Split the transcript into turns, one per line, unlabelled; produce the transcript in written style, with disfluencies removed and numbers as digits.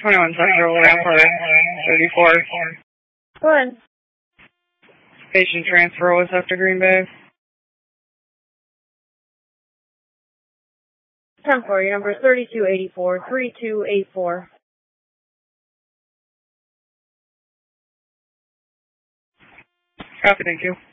21 Central, Airport 34.
Go ahead.
Patient transfer was after Green Bay.
10-4, your number is 3284, 3284.
Copy, thank you.